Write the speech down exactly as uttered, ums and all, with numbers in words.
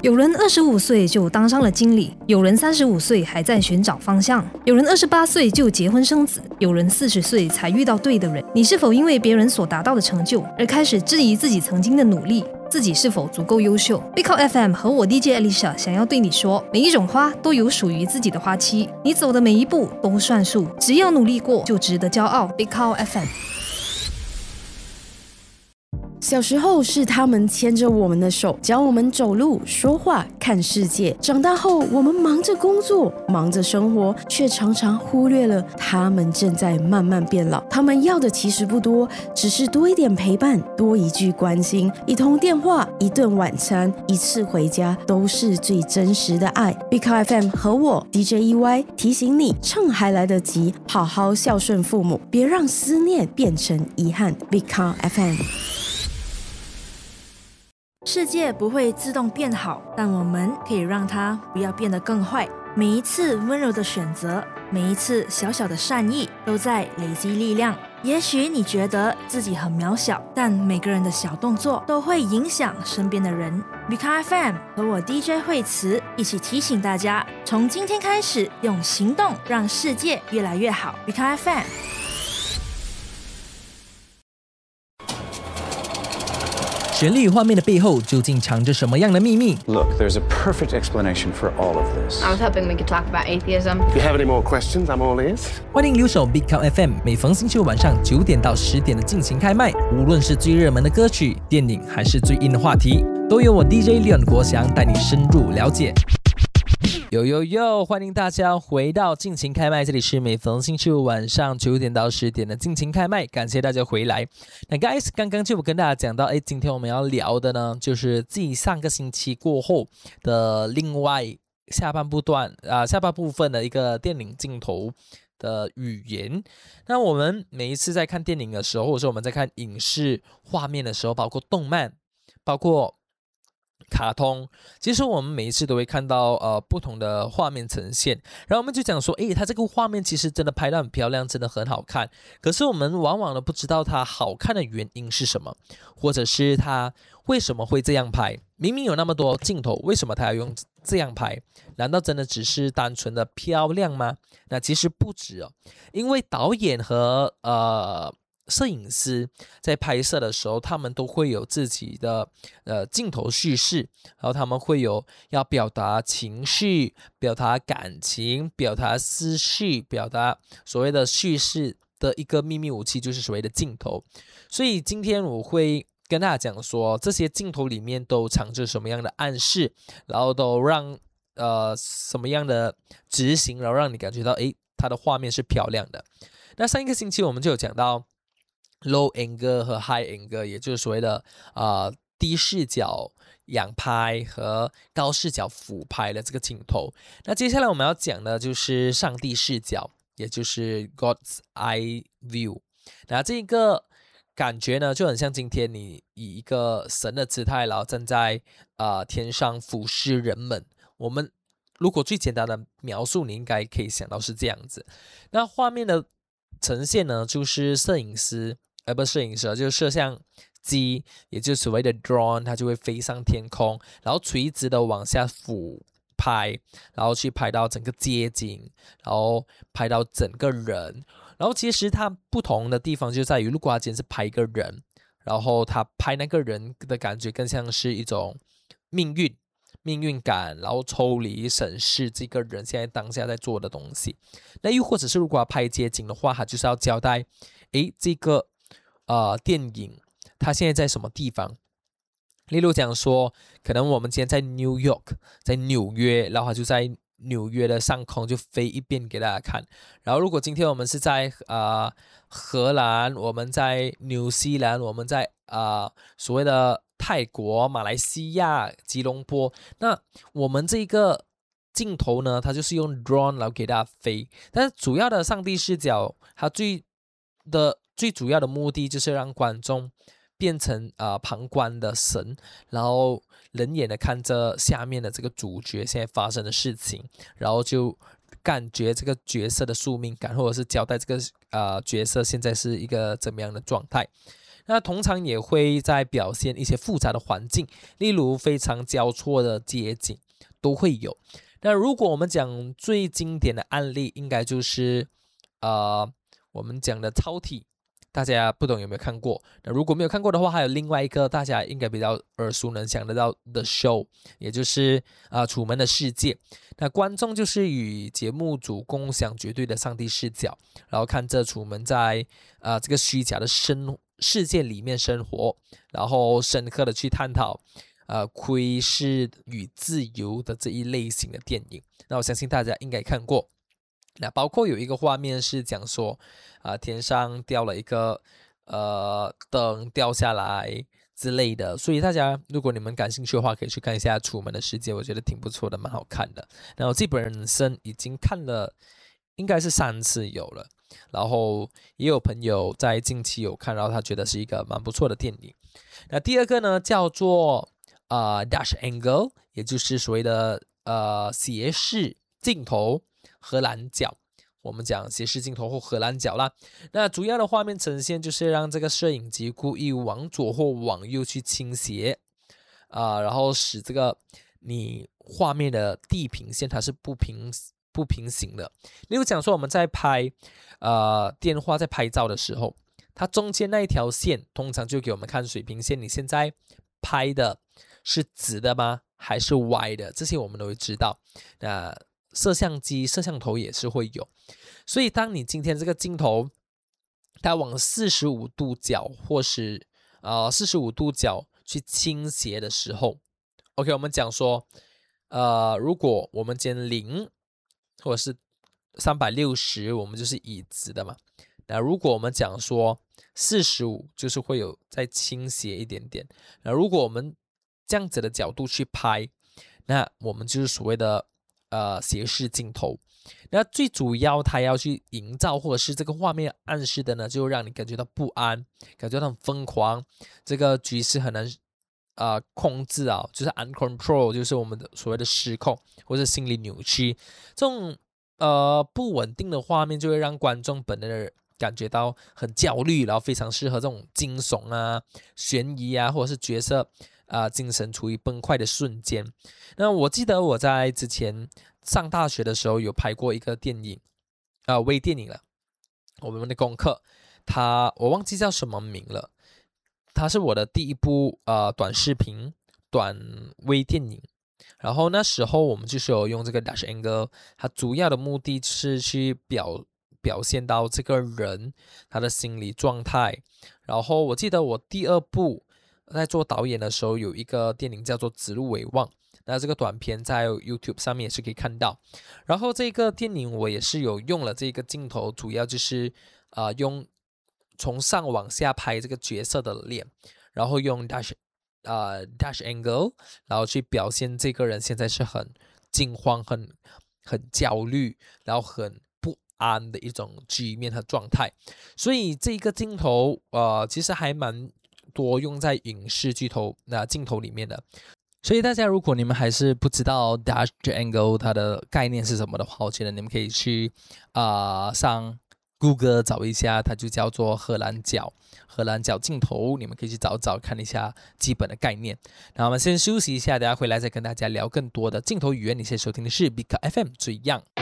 有人二十五岁就当上了经理，有人三十五岁还在寻找方向，有人二十八岁就结婚生子，有人四十岁才遇到对的人。你是否因为别人所达到的成就而开始质疑自己曾经的努力？自己是否足够优秀？ Big Call F M 和我 D J Alicia 想要对你说，每一种花都有属于自己的花期，你走的每一步都算数，只要努力过就值得骄傲。 Big Call F M。 小时候是他们牵着我们的手，教我们走路、说话、看世界。长大后，我们忙着工作，忙着生活，却常常忽略了他们正在慢慢变老。他们要的其实不多，只是多一点陪伴，多一句关心，一通电话，一顿晚餐，一次回家，都是最真实的爱。Big Call F M 和我 D J E Y 提醒你，趁还来得及，好好孝顺父母，别让思念变成遗憾。Big Call F M。 世界不会自动变好，但我们可以让它不要变得更坏。每一次温柔的选择，每一次小小的善意，都在累积力量。也许你觉得自己很渺小，但每个人的小动作都会影响身边的人。Big Call F M 和我 D J 惠慈一起提醒大家，从今天开始，用行动让世界越来越好。Big Call F M。 旋律与画面的背后究竟藏着什么样的秘密？ Look, there's a perfect explanation for all of this. I was hoping we could talk about atheism. If you have any more questions, I'm all ears. 欢迎留守 Big Call F M， 每逢星期五晚上九点到十点的尽情开麦。无论是最热门的歌曲、电影，还是最硬的话题，都由我 D J 李国祥带你深入了解。呦呦呦！欢迎大家回到尽情开麦，这里是每逢星期五晚上九点到十点的尽情开麦，感谢大家回来。那 guys， 刚刚就跟大家讲到，哎，今天我们要聊的呢，就是继上个星期过后的另外下半部段啊、呃，下半部分的一个电影镜头的语言。那我们每一次在看电影的时候，或者说我们在看影视画面的时候，包括动漫，包括卡通，其实我们每一次都会看到呃不同的画面呈现，然后我们就讲说，诶，它这个画面其实真的拍得很漂亮，真的很好看，可是我们往往都不知道它好看的原因是什么，或者是它为什么会这样拍，明明有那么多镜头，为什么它要用这样拍？难道真的只是单纯的漂亮吗？那其实不止哦，因为导演和呃摄影师在拍摄的时候，他们都会有自己的呃镜头叙事，然后他们会有要表达情绪、表达感情、表达思绪、表达所谓的叙事的一个秘密武器，就是所谓的镜头。所以今天我会跟大家讲说，这些镜头里面都藏着什么样的暗示，然后都让呃什么样的执行，然后让你感觉到诶，它的画面是漂亮的。那上一个星期我们就有讲到low angle 和 high angle， 也就是所谓的呃低视角仰拍和高视角俯拍的这个镜头。那接下来我们要讲的就是上帝视角，也就是 God's eye view。那这个感觉呢，就很像今天你以一个神的姿态，然后站在呃天上俯视人们。我们如果最简单的描述，你应该可以想到是这样子。那画面的呈现呢，就是摄影师。而不是摄影师，就是摄像机，也就是所谓的 drone， 它就会飞上天空，然后垂直的往下俯拍，然后去拍到整个街景，然后拍到整个人。然后其实它不同的地方就在于，如果它今天是拍一个人，然后他拍那个人的感觉更像是一种命运命运感，然后抽离审视这个人现在当下在做的东西。那又或者是如果要拍街景的话，它就是要交代诶这个呃，电影它现在在什么地方？例如讲说，可能我们今天在 New York， 在纽约，然后它就在纽约的上空就飞一遍给大家看。然后如果今天我们是在呃荷兰，我们在纽西兰，我们在呃所谓的泰国、马来西亚、吉隆坡，那我们这个镜头呢，它就是用 drone 然后给大家飞。但是主要的上帝视角，它最的最主要的目的就是让观众变成呃旁观的神，然后冷眼的看着下面的这个主角现在发生的事情，然后就感觉这个角色的宿命感，或者是交代这个呃角色现在是一个怎么样的状态。 那通常也会在表现一些复杂的环境，例如非常交错的街景都会有。那如果我们讲最经典的案例，应该就是呃我们讲的超体，大家不懂有没有看过？那如果没有看过的话，还有另外一个大家应该比较耳熟能详的叫 The Show， 也就是啊、呃、楚门的世界。那观众就是与节目组共享绝对的上帝视角，然后看着楚门在啊、呃、这个虚假的生世界里面生活，然后深刻的去探讨呃窥视与自由的这一类型的电影。那我相信大家应该看过。那包括有一个画面是讲说啊、呃、天上掉了一个呃灯掉下来之类的，所以大家如果你们感兴趣的话，可以去看一下《楚门的世界》，我觉得挺不错的，蛮好看的。然后我自己本身已经看了应该是三次有了，然后也有朋友在近期有看，然后他觉得是一个蛮不错的电影。那第二个呢叫做呃 Dutch Angle， 也就是所谓的呃斜视镜头荷兰脚，我们讲斜视镜头或荷兰脚啦。那主要的画面呈现就是让这个摄影机故意往左或往右去倾斜，啊、呃，然后使这个你画面的地平线它是不平不平行的。例如讲说我们在拍呃电话在拍照的时候，它中间那一条线通常就给我们看水平线，你现在拍的是直的吗？还是歪的？这些我们都会知道。那摄像机、摄像头也是会有，所以当你今天这个镜头它往四十五度角或是呃四十五度角去倾斜的时候 ，OK， 我们讲说，呃，如果我们今天零或者是三百六十，我们就是以直的嘛。那如果我们讲说四十五，就是会有再倾斜一点点。那如果我们这样子的角度去拍，那我们就是所谓的呃斜视镜头。那最主要它要去营造或者是这个画面暗示的呢，就让你感觉到不安，感觉到很疯狂，这个局势很难呃控制啊，就是 uncontrol， 就是我们的所谓的失控或者心理扭曲。这种呃不稳定的画面就会让观众本能的感觉到很焦虑，然后非常适合这种惊悚啊、悬疑啊，或者是角色啊、呃、精神处于崩溃的瞬间。那我记得我在之前上大学的时候有拍过一个电影，啊、呃、微电影了，我们的功课，它我忘记叫什么名了，它是我的第一部呃短视频短微电影。然后那时候我们就是有用这个 Dutch Angle， 它主要的目的是去表表现到这个人他的心理状态。然后我记得我第二部在做导演的时候，有一个电影叫做《指鹿为望》，那这个短片在 YouTube 上面也是可以看到。然后这个电影我也是有用了这个镜头，主要就是呃用从上往下拍这个角色的脸，然后用 Dutch 呃 Dutch Angle， 然后去表现这个人现在是很惊慌、很很焦虑，然后很不安的一种局面和状态。所以这个镜头呃其实还蛮多用在影视剧头那、呃、镜头里面的。所以大家如果你们还是不知道 Dutch Angle 它的概念是什么的话，我觉得你们可以去啊、呃、上 Google 找一下，它就叫做荷兰脚荷兰脚镜头，你们可以去找找看一下基本的概念。那我们先休息一下，等下回来再跟大家聊更多的镜头语言。你现在收听的是 Big F M 最样。